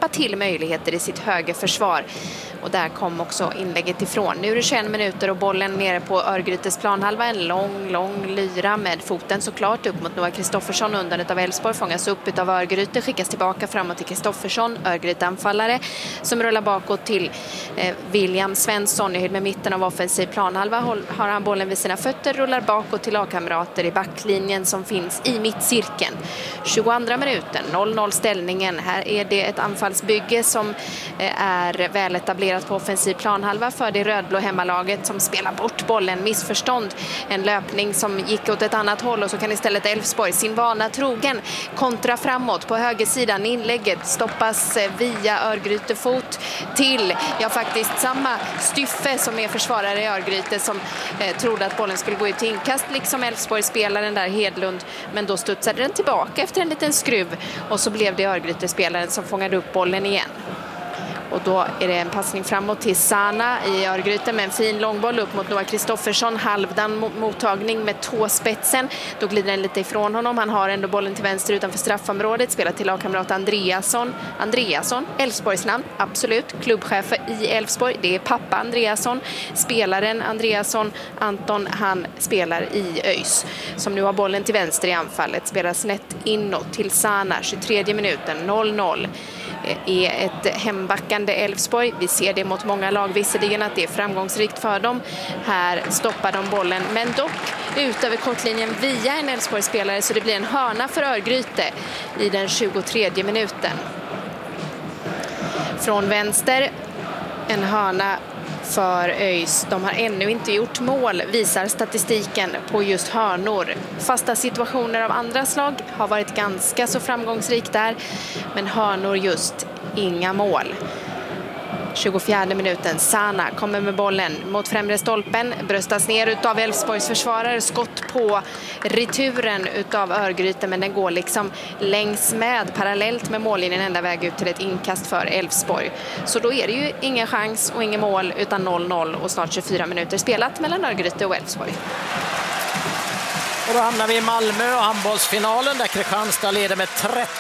släppa till möjligheter i sitt högerförsvar. Och där kom också inlägget ifrån. Nu är det 21 minuter och bollen nere på Örgrytes planhalva. En lång lyra med foten såklart upp mot Noah Kristoffersson. Undan av Elfsborg fångas upp av Örgryte. Skickas tillbaka framåt till Kristoffersson. Örgryte anfallare som rullar bakåt till William Svensson. I med mitten av offensiv planhalva har han bollen vid sina fötter. Rullar bakåt till lagkamrater i backlinjen som finns i mittcirkeln. 22 minuten. 0-0 ställningen. Här är det ett anfallsbygge som är väl etablerat på offensiv planhalva för det rödblå hemmalaget som spelar bort bollen. Missförstånd. En löpning som gick åt ett annat håll och så kan istället Elfsborg sin vana trogen kontra framåt på högersidan. Inlägget stoppas via Örgryte fot till faktiskt samma Styffe som är försvarare i Örgryte som trodde att bollen skulle gå ut till inkast liksom Elfsborg spelaren där Hedlund, men då studsade den tillbaka efter en liten skruv och så blev det Örgryte spelaren som fångade upp bollen igen. Och då är det en passning framåt till Sana i Örgryte med en fin långboll upp mot Noah Kristoffersson. Halvdan mottagning med tåspetsen. Då glider den lite ifrån honom. Han har ändå bollen till vänster utanför straffområdet. Spelar till lagkamrat Andreasson, Elfsborgs namn, absolut. Klubbchef i Elfsborg, det är pappa Andreasson. Spelaren Andreasson, Anton, han spelar i ÖIS. Som nu har bollen till vänster i anfallet. Spelar snett inåt till Sana, 23 minuten, 0-0. Är ett hembackande Elfsborg. Vi ser det mot många lag visserligen att det är framgångsrikt för dem. Här stoppar de bollen, men dock ut över kortlinjen via en Elfsborg-spelare så det blir en hörna för Örgryte i den 23 minuten. Från vänster en hörna för ÖIS. De har ännu inte gjort mål, visar statistiken på just hörnor. Fasta situationer av andra slag har varit ganska så framgångsrikt där, men hörnor just inga mål. 24 minuten. Sana kommer med bollen mot främre stolpen. Bröstas ner utav Elfsborgs försvarare. Skott på returen utav Örgryte, men den går liksom längs med parallellt med mållinjen ända väg ut till ett inkast för Elfsborg. Så då är det ju ingen chans och ingen mål utan 0-0 och snart 24 minuter spelat mellan Örgryte och Elfsborg. Och då hamnar vi i Malmö och handbollsfinalen där Kristianstad leder med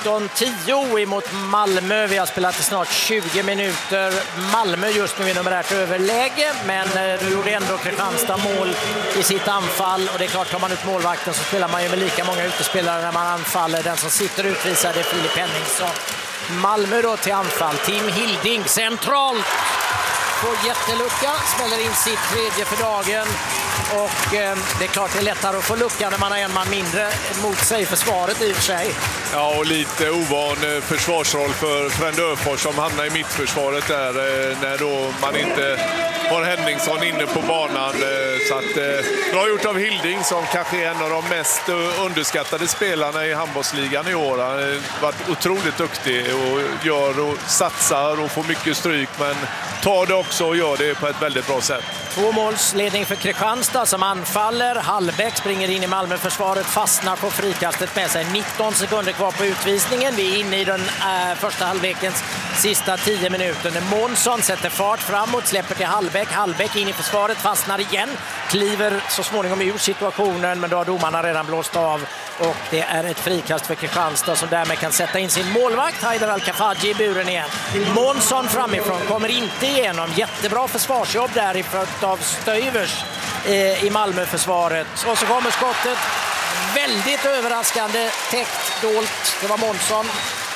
13-10 emot Malmö. Vi har spelat i snart 20 minuter. Malmö just nu i numerärt överläge, men nu gjorde ändå Kristianstad mål i sitt anfall. Och det är klart, tar man ut målvakten så spelar man ju med lika många utespelare när man anfaller. Den som sitter utvisad är Filip Henningsson. Malmö då till anfall. Tim Hilding centralt. Får jättelucka, smäller in sitt tredje för dagen. Och det är klart det är lättare att få lucka när man har en man mindre mot sig i försvaret i och för sig. Ja, och lite ovan försvarsroll för Frend Öfors som hamnar i mittförsvaret där när då man inte har Henningsson inne på banan. Så att bra gjort av Hilding som kanske är en av de mest underskattade spelarna i handbollsligan i år. Han har varit otroligt duktig och gör och satsar och får mycket stryk, men tar det också och gör det på ett väldigt bra sätt. 2 målsledning för Kristianstad som anfaller. Hallbäck springer in i Malmöförsvaret, fastnar på frikastet med sig. 19 sekunder kvar på utvisningen. Vi är inne i den första halvlekens sista 10 minuter. Månsson sätter fart framåt, släpper till Hallbäck. Hallbäck in i försvaret, fastnar igen. Kliver så småningom ur situationen, men då har domarna redan blåst av. Och det är ett frikast för Kristianstad som därmed kan sätta in sin målvakt Haidar Al-Kafaji i buren igen. Månsson framifrån kommer inte igenom. Jättebra försvarsjobb där av Stöyvers i Malmöförsvaret. Och så kommer skottet. Väldigt överraskande. Täckt, dolt. Det var Månsson.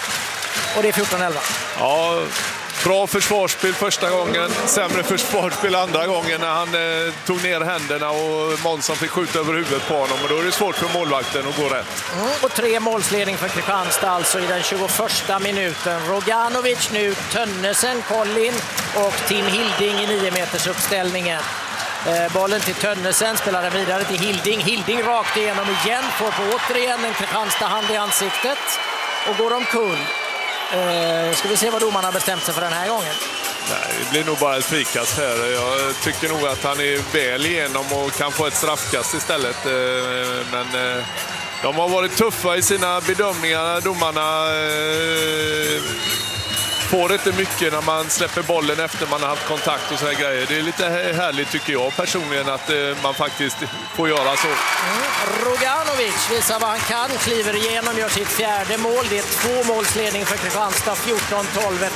Och det är 14-11. Ja, bra försvarsspel första gången. Sämre försvarsspel andra gången när han tog ner händerna och Månsson fick skjuta över huvudet på honom. Och då är det svårt för målvakten att gå rätt. Och 3 målsledning för Kristianstad alltså i den 21 minuten. Roganovic nu, Tönnesen, Collin och Tim Hilding i 9 meters uppställningen. Bollen till Tönnesen, spelar den vidare till Hilding. Hilding rakt igenom igen, får på återigen en Kristianstad hand i ansiktet och går omkull. Ska vi se vad domarna har bestämt sig för den här gången? Nej, det blir nog bara ett frikast här. Jag tycker nog att han är väl igenom och kan få ett straffkast istället. Men de har varit tuffa i sina bedömningar. Domarna får inte mycket när man släpper bollen efter man har haft kontakt och så här grejer. Det är lite härligt tycker jag personligen att man faktiskt får göra så. Roganovic visar vad han kan, kliver igenom, gör sitt 4:e mål. Det är 2 målsledning för Kristianstad, 14-12